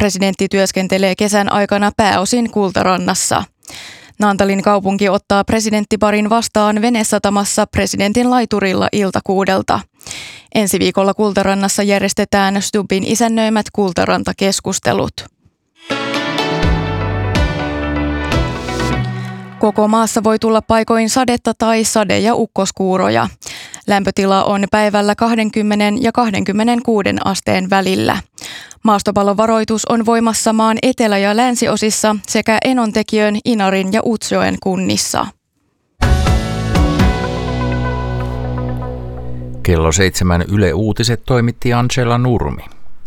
Presidentti työskentelee kesän aikana pääosin Kultarannassa. Naantalin kaupunki ottaa presidenttiparin vastaan Venesatamassa presidentin laiturilla ilta 6:00. Ensi viikolla Kultarannassa järjestetään Stubbin isännöimät Kultaranta-keskustelut. Koko maassa voi tulla paikoin sadetta tai sade- ja ukkoskuuroja. Lämpötila on päivällä 20 ja 26 asteen välillä. Maastopallovaroitus on voimassa maan etelä- ja länsiosissa sekä Enontekiön, Inarin ja Utsjoen kunnissa. Kello 7 Yle Uutiset toimitti Angela Nurmi.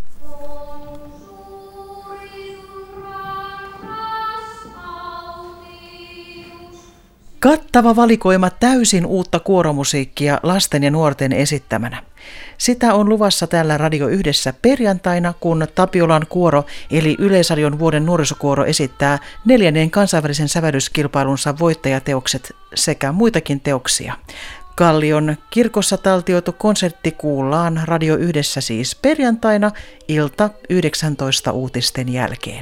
Kattava valikoima täysin uutta kuoromusiikkia lasten ja nuorten esittämänä. Sitä on luvassa täällä Radio Yhdessä perjantaina, kun Tapiolan kuoro eli Yleisradion vuoden nuorisokuoro esittää 4. kansainvälisen sävellyskilpailunsa voittajateokset sekä muitakin teoksia. Kallion kirkossa taltioitu konsertti kuullaan Radio Yhdessä siis perjantaina ilta 19 uutisten jälkeen.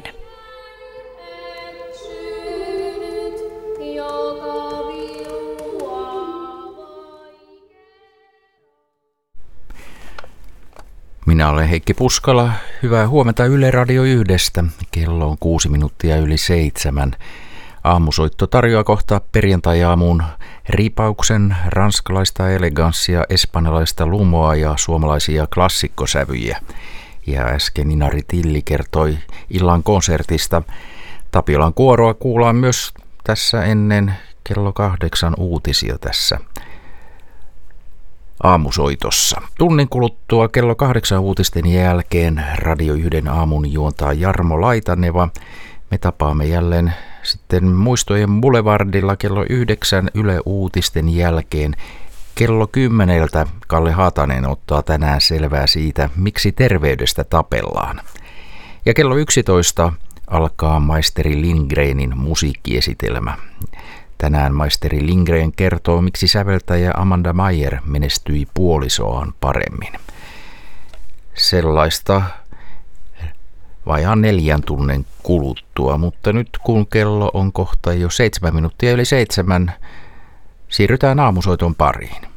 Minä olen Heikki Puskala. Hyvää huomenta Yle Radio Yhdestä. Kello on 6 minuuttia yli 7. Aamusoitto tarjoaa kohta perjantai-aamuun riipauksen, ranskalaista eleganssia, espanjalaista lumoa ja suomalaisia klassikkosävyjä. Ja äsken Inari Tilli kertoi illan konsertista. Tapiolan kuoroa kuullaan myös tässä ennen kello 8 uutisia tässä aamusoitossa. Tunnin kuluttua kello 8 uutisten jälkeen Radio 1 aamun juontaa Jarmo Laitaneva. Me tapaamme jälleen sitten Muistojen Boulevardilla kello 9 Yle Uutisten jälkeen. Kello 10 Kalle Haatanen ottaa tänään selvää siitä, miksi terveydestä tapellaan. Ja kello 11 alkaa maisteri Lindgrenin musiikkiesitelmä. Tänään maisteri Lindgren kertoo, miksi säveltäjä Amanda Meyer menestyi puolisoaan paremmin. Sellaista vajaan 4 tunnin kuluttua, mutta nyt kun kello on kohta jo 7 minuuttia yli 7, siirrytään aamusoiton pariin.